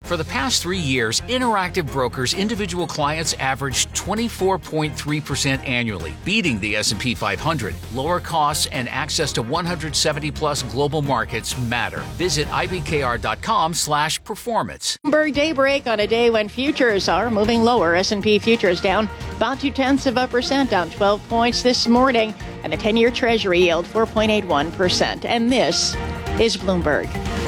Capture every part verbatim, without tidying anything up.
For the past three years, Interactive Brokers individual clients averaged twenty-four point three percent annually, beating the S and P five hundred. Lower costs and access to one hundred seventy plus global markets matter. Visit I B K R dot com slash performance. Bloomberg Daybreak on a day when futures are moving lower. S and P futures down about two-tenths of a percent, down twelve points this morning. And the ten-year Treasury yield four point eight one percent. And this is Bloomberg.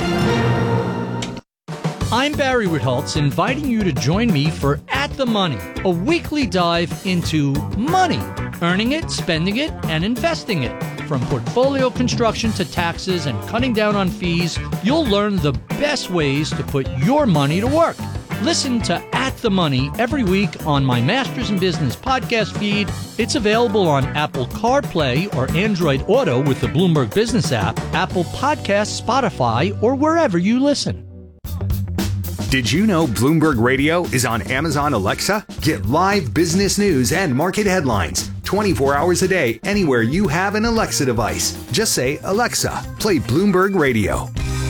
I'm Barry Ritholtz, inviting you to join me for At the Money, a weekly dive into money, earning it, spending it, and investing it. From portfolio construction to taxes and cutting down on fees, you'll learn the best ways to put your money to work. Listen to At the Money every week on my Masters in Business podcast feed. It's available on Apple CarPlay or Android Auto with the Bloomberg Business app, Apple Podcasts, Spotify, or wherever you listen. Did you know Bloomberg Radio is on Amazon Alexa? Get live business news and market headlines twenty-four hours a day anywhere you have an Alexa device. Just say, Alexa, play Bloomberg Radio.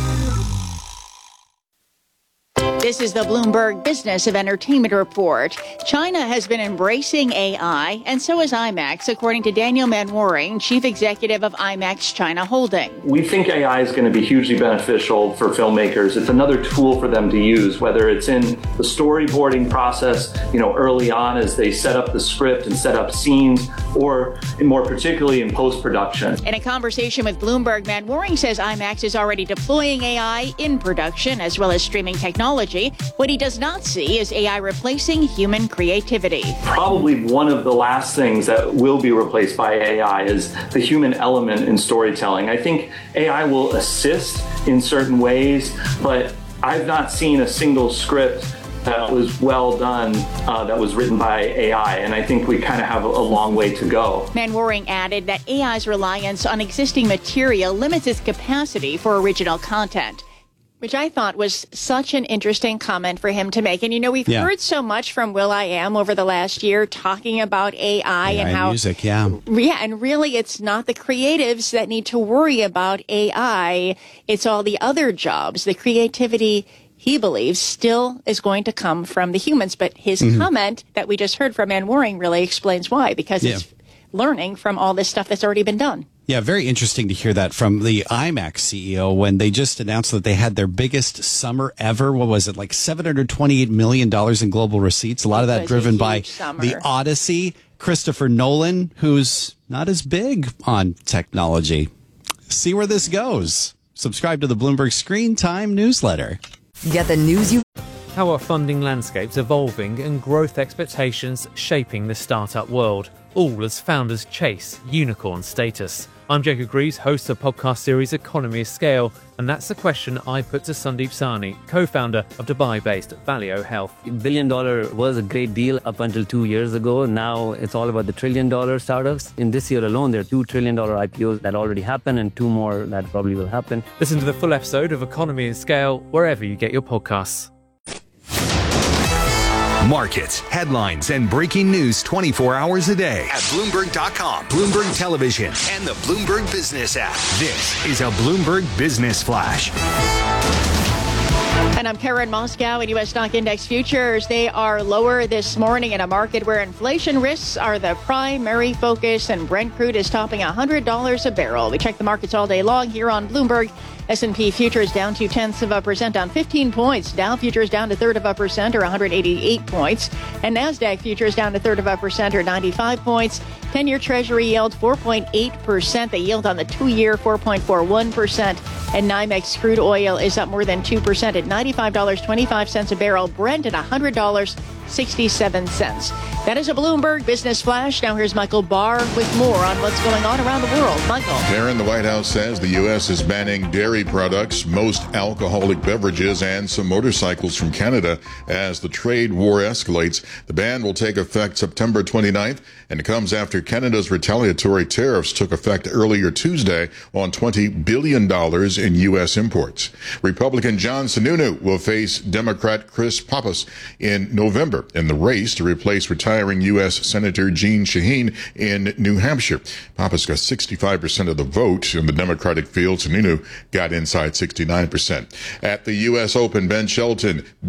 This is the Bloomberg Business of Entertainment Report. China has been embracing A I, and so has IMAX, according to Daniel Manwaring, chief executive of IMAX China Holding. We think A I is going to be hugely beneficial for filmmakers. It's another tool for them to use, whether it's in the storyboarding process, you know, early on as they set up the script and set up scenes, or more particularly in post-production. In a conversation with Bloomberg, Manwaring says IMAX is already deploying A I in production as well as streaming technology. What he does not see is A I replacing human creativity. Probably one of the last things that will be replaced by A I is the human element in storytelling. I think A I will assist in certain ways, but I've not seen a single script that was well done, uh, that was written by A I, and I think we kind of have a, a long way to go. Manwaring added that A I's reliance on existing material limits its capacity for original content, which I thought was such an interesting comment for him to make. And, you know, we've yeah. heard so much from will.i.am over the last year talking about A I, A I and how music, yeah. Yeah, and really it's not the creatives that need to worry about A I. It's all the other jobs. The creativity, he believes, still is going to come from the humans. But his mm-hmm. comment that we just heard from Manwaring really explains why, because yeah. it's learning from all this stuff that's already been done. Yeah, very interesting to hear that from the IMAX C E O when they just announced that they had their biggest summer ever. What was it, like seven hundred twenty-eight million dollars in global receipts? A lot of that driven by summer. The Odyssey. Christopher Nolan, who's not as big on technology. See where this goes. Subscribe to the Bloomberg Screen Time newsletter. Get the news you... How are funding landscapes evolving and growth expectations shaping the startup world? All as founders chase unicorn status. I'm Jacob Greaves, host of the podcast series Economy of Scale, and that's the question I put to Sandeep Sahni, co-founder of Dubai-based Valeo Health. Billion dollar was a great deal up until two years ago. Now it's all about the trillion dollar startups. In this year alone, there are two trillion dollar I P Os that already happened and two more that probably will happen. Listen to the full episode of Economy of Scale wherever you get your podcasts. Markets, headlines, and breaking news twenty-four hours a day at Bloomberg dot com, Bloomberg Television, and the Bloomberg Business app. This is a Bloomberg Business Flash. And I'm Karen Moscow. In U S stock index futures, they are lower this morning in a market where inflation risks are the primary focus, and Brent crude is topping one hundred dollars a barrel. We check the markets all day long here on Bloomberg. S and P futures down two-tenths of a percent, down fifteen points. Dow futures down to third of a percent, or one hundred eighty-eight points. And NASDAQ futures down to third of a percent, or ninety-five points. ten-year Treasury yield four point eight percent. The yield on the two-year four point four one percent. And NYMEX crude oil is up more than two percent at ninety-five dollars and twenty-five cents a barrel. Brent at one hundred dollars and sixty-seven cents. That is a Bloomberg Business Flash. Now here's Michael Barr with more on what's going on around the world. Michael. Karen, the White House says the U S is banning dairy products, most alcoholic beverages, and some motorcycles from Canada as the trade war escalates. The ban will take effect September twenty-ninth, and it comes after Canada's retaliatory tariffs took effect earlier Tuesday on twenty billion dollars in U S imports. Republican John Sununu will face Democrat Chris Pappas in November in the race to replace retiring U S Senator Jeanne Shaheen in New Hampshire. Pappas got sixty-five percent of the vote in the Democratic field. Sununu got inside sixty-nine percent. At the U S Open, Ben Shelton